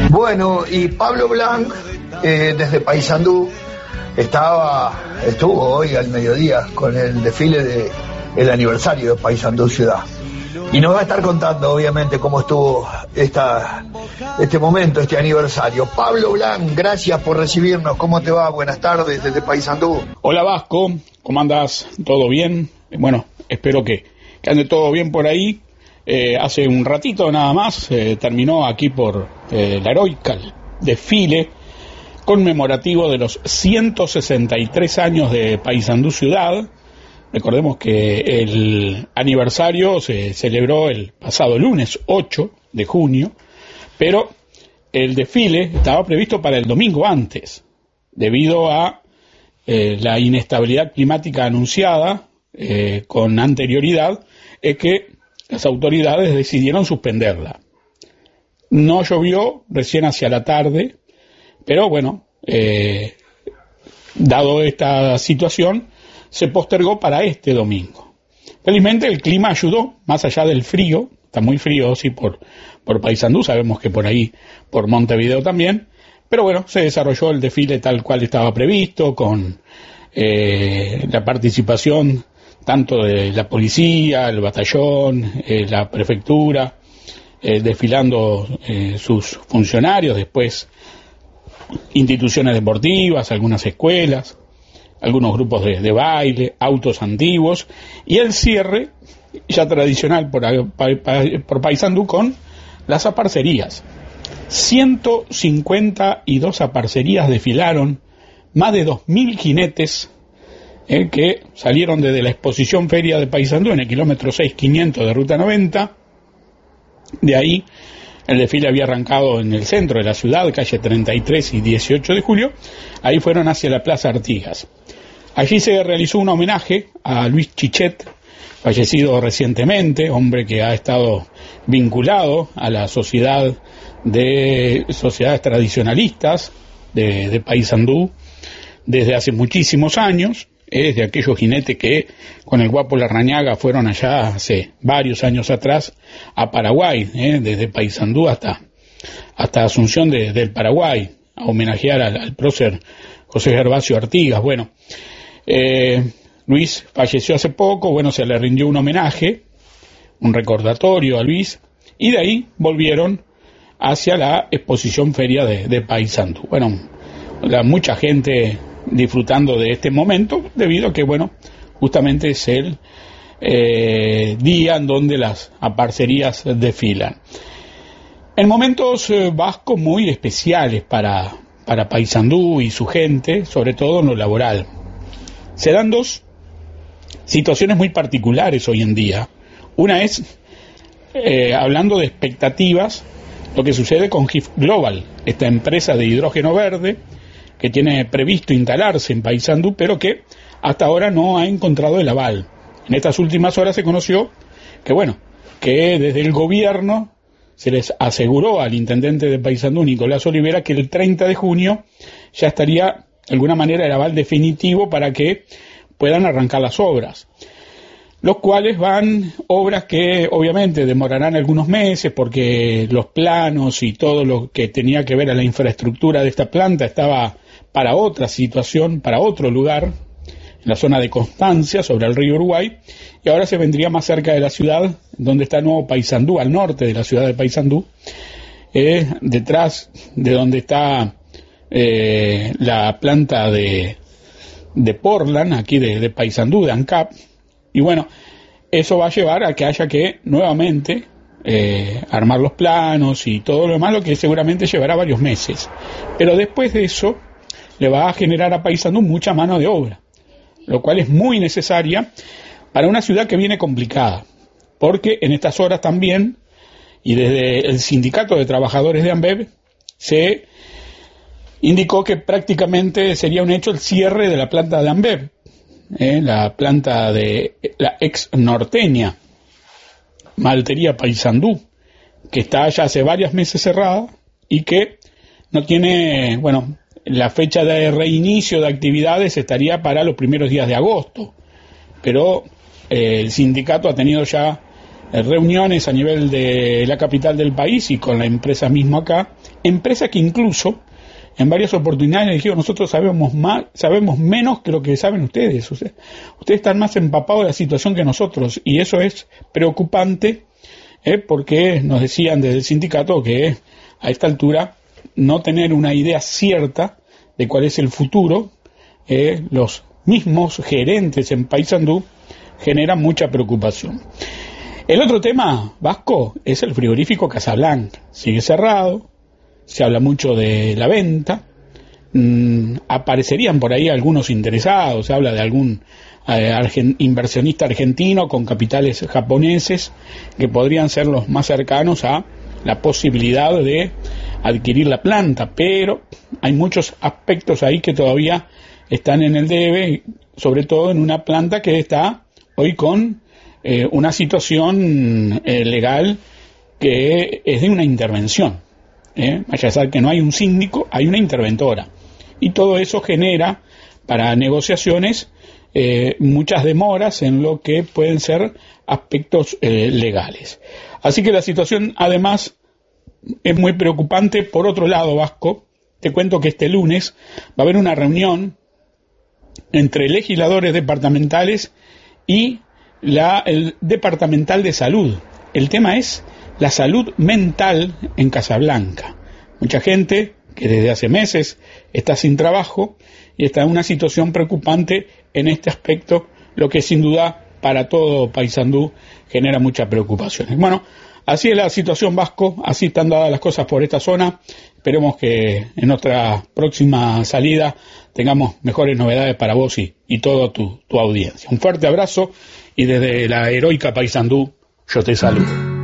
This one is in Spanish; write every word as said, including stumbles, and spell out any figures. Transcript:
Bueno, y Pablo Blanc, eh, desde Paysandú, estaba, estuvo hoy al mediodía con el desfile de el aniversario de Paysandú Ciudad. Y nos va a estar contando, obviamente, cómo estuvo esta, este momento, este aniversario. Pablo Blanc, gracias por recibirnos. ¿Cómo te va? Buenas tardes desde Paysandú. Hola Vasco, ¿cómo andás? ¿Todo bien? Bueno, espero que, que ande todo bien por ahí. Eh, hace un ratito nada más eh, terminó aquí por eh, la heroica desfile conmemorativo de los ciento sesenta y tres años de Paysandú Ciudad. Recordemos que el aniversario se celebró el pasado lunes ocho de junio, pero el desfile estaba previsto para el domingo antes, debido a eh, la inestabilidad climática anunciada eh, con anterioridad, es que las autoridades decidieron suspenderla. No llovió recién hacia la tarde, pero bueno, eh, dado esta situación, se postergó para este domingo. Felizmente el clima ayudó, más allá del frío, está muy frío, sí, por, por Paysandú, sabemos que por ahí, por Montevideo también, pero bueno, se desarrolló el desfile tal cual estaba previsto, con eh, la participación tanto de la policía, el batallón, eh, la prefectura, eh, desfilando eh, sus funcionarios, después instituciones deportivas, algunas escuelas, algunos grupos de, de baile, autos antiguos, y el cierre, ya tradicional por, por Paysandú, con las aparcerías. ciento cincuenta y dos aparcerías desfilaron, más de dos mil jinetes, Eh, que salieron desde la exposición feria de Paysandú en el kilómetro seis mil quinientos de ruta noventa. De ahí el desfile había arrancado en el centro de la ciudad, calle treinta y tres y dieciocho de julio. Ahí fueron hacia la Plaza Artigas. Allí se realizó un homenaje a Luis Chichet, fallecido recientemente, hombre que ha estado vinculado a la sociedad de sociedades tradicionalistas de, de Paysandú desde hace muchísimos años. Es de aquellos jinetes que con el Guapo Larrañaga fueron allá hace varios años atrás a Paraguay, ¿eh? desde Paysandú hasta, hasta Asunción de, del Paraguay, a homenajear al, al prócer José Gervasio Artigas. Bueno, eh, Luis falleció hace poco, bueno, se le rindió un homenaje, un recordatorio a Luis, y de ahí volvieron hacia la exposición feria de, de Paysandú. Bueno, la, mucha gente disfrutando de este momento, debido a que, bueno, justamente es el eh, día en donde las aparcerías desfilan. En momentos eh, vascos muy especiales para, para Paysandú y su gente, sobre todo en lo laboral. Se dan dos situaciones muy particulares hoy en día. Una es, eh, hablando de expectativas, lo que sucede con G I F Global, esta empresa de hidrógeno verde, que tiene previsto instalarse en Paysandú, pero que hasta ahora no ha encontrado el aval. En estas últimas horas se conoció que, bueno, que desde el gobierno se les aseguró al intendente de Paysandú, Nicolás Olivera, que el treinta de junio ya estaría, de alguna manera, el aval definitivo para que puedan arrancar las obras. Los cuales van obras que obviamente demorarán algunos meses, porque los planos y todo lo que tenía que ver a la infraestructura de esta planta estaba para otra situación, para otro lugar, en la zona de Constancia, sobre el río Uruguay, y ahora se vendría más cerca de la ciudad, donde está Nuevo Paysandú, al norte de la ciudad de Paysandú, eh, detrás de donde está eh, la planta de, de Portland, aquí de, de Paysandú, de ANCAP, y bueno, eso va a llevar a que haya que nuevamente eh, armar los planos y todo lo demás, lo que seguramente llevará varios meses. Pero después de eso le va a generar a Paysandú mucha mano de obra, lo cual es muy necesaria para una ciudad que viene complicada, porque en estas horas también, y desde el Sindicato de Trabajadores de ANBEV, se indicó que prácticamente sería un hecho el cierre de la planta de ANBEV, eh, la planta de la ex norteña, Maltería Paysandú, que está ya hace varios meses cerrada y que no tiene, bueno, la fecha de reinicio de actividades estaría para los primeros días de agosto, pero eh, el sindicato ha tenido ya eh, reuniones a nivel de la capital del país y con la empresa misma acá, empresa que incluso en varias oportunidades dijeron, nosotros sabemos más, sabemos menos que lo que saben ustedes, o sea, ustedes están más empapados de la situación que nosotros, y eso es preocupante, eh, porque nos decían desde el sindicato que a esta altura no tener una idea cierta de cuál es el futuro, eh, los mismos gerentes en Paysandú generan mucha preocupación. El otro tema, Vasco, es el frigorífico Casablanca. Sigue cerrado, se habla mucho de la venta, mm, aparecerían por ahí algunos interesados, se habla de algún eh, argen, inversionista argentino con capitales japoneses que podrían ser los más cercanos a la posibilidad de adquirir la planta, pero hay muchos aspectos ahí que todavía están en el debe, sobre todo en una planta que está hoy con eh, una situación eh, legal que es de una intervención. Eh, vaya a saber que no hay un síndico, hay una interventora. Y todo eso genera para negociaciones eh, muchas demoras en lo que pueden ser aspectos eh, legales. Así que la situación además es muy preocupante. Por otro lado, Vasco, te cuento que este lunes va a haber una reunión entre legisladores departamentales y la, el departamental de salud. El tema es la salud mental en Casablanca. Mucha gente que desde hace meses está sin trabajo y está en una situación preocupante en este aspecto, lo que sin duda para todo Paysandú genera muchas preocupaciones. Bueno, así es la situación, Vasco, así están dadas las cosas por esta zona. Esperemos que en nuestra próxima salida tengamos mejores novedades para vos y, y toda tu, tu audiencia. Un fuerte abrazo y desde la heroica Paysandú yo te saludo.